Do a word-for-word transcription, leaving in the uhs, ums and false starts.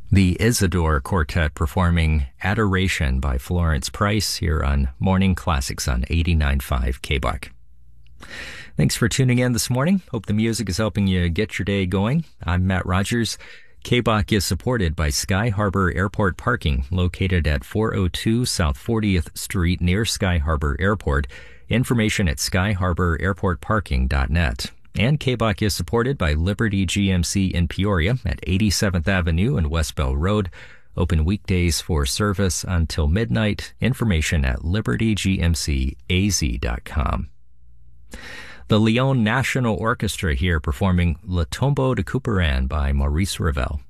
The Isidore Quartet performing Adoration by Florence Price here on Morning Classics on eighty-nine point five K B O C. Thanks for tuning in this morning. Hope the music is helping you get your day going. I'm Matt Rogers. K B O C is supported by Sky Harbor Airport Parking, located at four oh two South fortieth Street near Sky Harbor Airport. Information at sky harbor airport parking dot net. And K B O C is supported by Liberty G M C in Peoria at eighty-seventh Avenue and West Bell Road. Open weekdays for service until midnight. Information at liberty g m c a z dot com. The Lyon National Orchestra here performing Le Tombeau de Couperin by Maurice Ravel.